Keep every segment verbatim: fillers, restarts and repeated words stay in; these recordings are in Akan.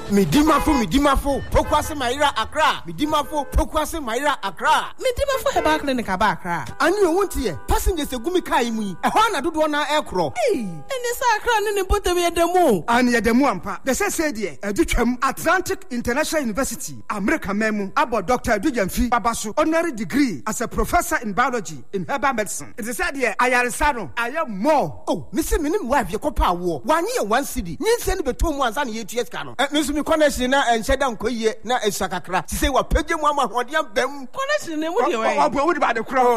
Midimafo, Midimafo, Pokwase Maira Accra, Midimafo, Pokwase Maira Accra. Midimafo Herbal Clinic Accra. And you won't hear passengers a gumi kaimi, a Hana do one aircraft. Hey, and this Accra and put them at the moon. And yet the Muampa, the said, a Duchem Atlantic International University, America Memo, about Doctor Dujanfi Babasu, honorary degree as a professor in biology in herbal medicine. It is said here, I am Sano, I am more. Oh, Mister Minim wife, your copa war, one year, one city. You send the two months and eight years cano. Mister Connection and shut down Koye, na a Sakakra. She say what Pejam Mama, what young Bem. Connection, what you what about the crow?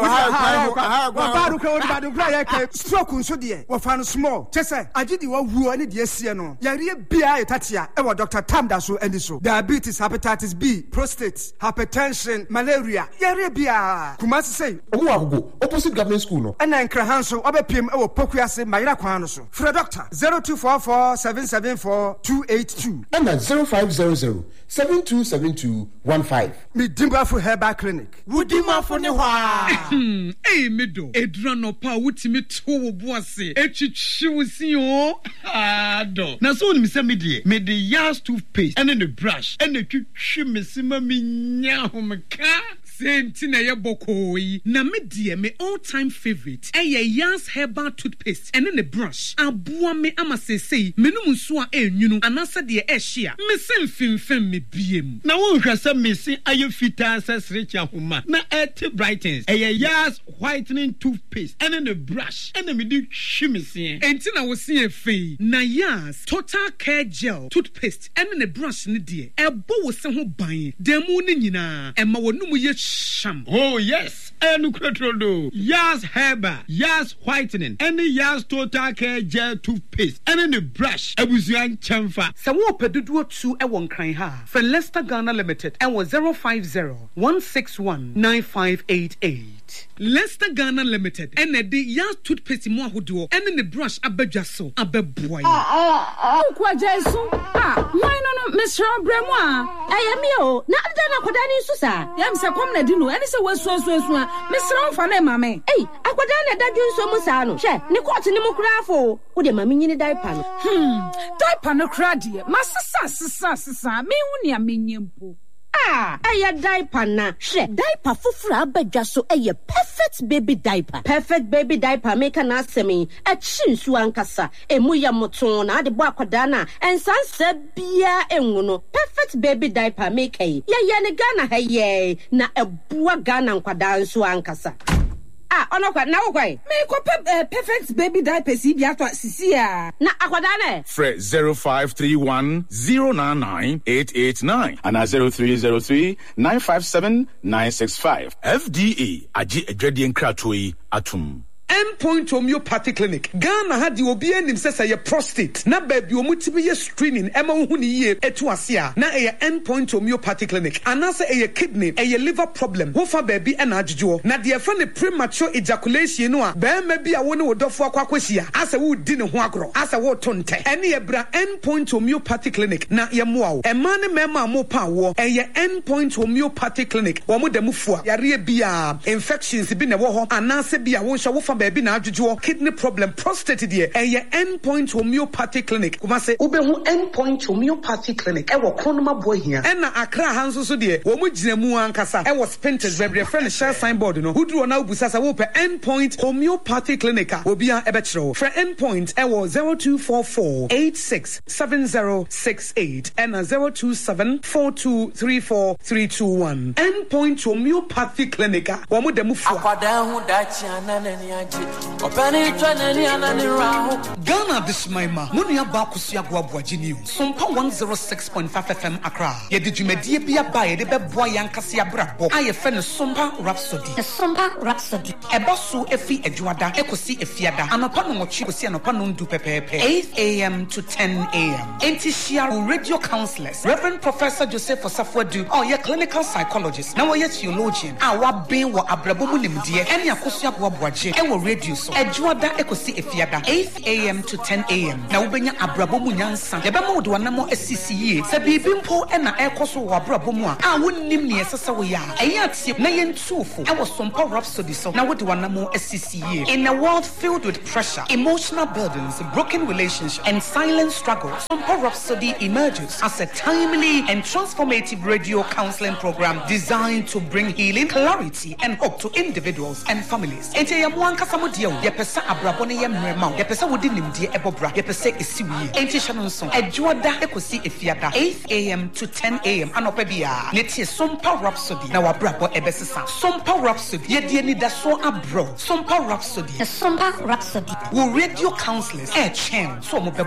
Stroke on so dear, or found small. Chessa, I did you who any dear Siano. Yaria Bia Tatia, ever Doctor Tamdasu and so. Diabetes, hepatitis B, prostate, hypertension, malaria. Yaria Bia. Kumasi say, oh, opposite government school. No. And then Krahanso, Obepim, or Pokuase, Maira Quanoso. For a doctor, zero two four four seven seven four two eight two. And at zero five zero zero seven two seven two one five. Midimafo Herbal Clinic. Woodimafo Newa. Hey, Mido, Edrano Pa, Wutimi Towo Boise, Echichiwusio. Ah, do. Na so me say me die, me the Yas toothpaste, and then the brush, and the Chimisima Minya Homeka. Same thing na bokoi na me dear me all time favorite eh Yas herbal toothpaste and then the brush aboa me ama say say menum nso a enwunu anasa de e hia me sem finfem me biem na won hwese me se aye fita sesrecha homa na et brightens eh Yas whitening toothpaste and then the brush and then me di hwimese enti na wo se afei na Yas total care gel toothpaste and then the brush ne de e bo wo se ho ban demu ne nyina e ma wonum ye sham. Oh yes, and Crotrodo. Yas Herbal, Yas Whitening, and the Yas Total Care Gel Toothpaste, and then the brush. I was young chamfa. Sawo pedudu two e won kan ha. For Leicester Ghana Limited, and was zero five zero one six one nine five eight eight. Leicester Ghana Limited, and the Yas Toothpaste mo ahodo, and then the brush abejaso abeboy. Ah ah ah. Kwa Jesu. Ah, why no no Mister Bremwa? Ayamio. Na adana kwadani susa. Yam se kom na dinu. Eni se wesu wesu wesu. Mister Onfa na mame. Hey, akwadani na dadu nso mu sa no. Hwe, ne court ni mu krafo. Wo de mame nyini diaper no. Hmm. Diaper no kra de. Masesa sesa sesa. Me hu ne amenyempo. Ah, aya diaper na. Hwe, diaper fufura abadwa so eye perfect baby diaper. Perfect baby diaper make na asemi. E chinsu ankasa. Emu ya moton na ade bo akwadaa na. Ensanse bia enwu no. Perfect baby diaper make yi. Ya ya ne Ghana ha ye na ebua Ghana nkwadaa nso ankasa. Ah, ono kwa na wo Me ko pe perfect baby diaper si bia to sisi a. Na akwadaa na. Fre zero five three one zero nine nine eight eight nine and zero three zero three nine five seven nine six five. F D A agi adwade nkratoi atum. Endpoint Homeopathy Clinic. Ghana had the obi enim say say prostate. Na baby omutimi ye screening ema hu ni ye etu asia. Na e Endpoint Homeopathy Clinic. Anasa e kidney, e liver problem. Wo fa baby e na adjujo. Na de fa ne premature ejaculation no a be ma bi a wo ne wodofo akwakwahia. Asa wo di ne ho agro. Asa wo tonte. Ene ye bra Endpoint Homeopathy Clinic. Na ye moa wo. E ma ne mema mo pa wo. E ye Endpoint Homeopathy Clinic. Wo mo dem fua. Yare bia infections bi ne wo ho. Anasa bia wo hwa wo fa baby na adjujo kidney problem prostate de e Endpoint Homeopathy Clinic kuma se ubehu Endpoint Homeopathy Clinic e wo kronoma boy hia e na Accra hanso so de wo mu gina mu ankasa e wo Spintex bebre friend share signboard no huduro na obusa sa wo pe Endpoint Homeopathy Clinic obia e be kire for Endpoint e wo zero two four four eight six seven zero six eight and zero two seven four two three four three two one. Endpoint Homeopathy Clinic wo mu dem fu akwada hu da chia na nani Ghana this maima Munia Bakusia Guabuaji News Sumpa one oh six point five F M Accra Yedi Jumedie Bia Baye de Boyan Kasia Brabo I friend Sumpa Rhapsody the Sumpa Rhapsody Ebosu Efi Ejuada Ekosi Efiada Anopano Mochi Kosi Anopano Ndu Pepepe eight A M to ten A M Entishia radio counselors Reverend Professor Joseph Osafwadu oh yeah clinical psychologist now yeah theologian awa ben wa abrabomu nimdie ene akosia Guabuaji mo radio so adwoada ekosi efiada eight a.m. to ten a.m. na wobenya abrabo mu nyansa yebema wode wanamo asisi yie se bibi mpo e na ekoso wo abrabo mu a a wonnim ne yesesa wo ya eyi atie na yentuofo e wo sompa rhapsody so na wode wanamo asisi yie. In a world filled with pressure, emotional burdens, broken relationships and silent struggles, Sompa Rhapsody emerges as a timely and transformative radio counseling program designed to bring healing, clarity and hope to individuals and families. Ente ya mwanka samudia ye pesa abrabone ye mrema ye pesa wodi nimdie ebobra ye pesa esiwie ente shanonso adwoada ekosi efiada eight a.m. to ten a.m. anopa bia netie Sompa Rhapsody na wabrabo ebesesa. Sompa Rhapsody ye die ni daso abro. Sompa Rhapsody The Sompa Rhapsody wo radio counselors e chen so mo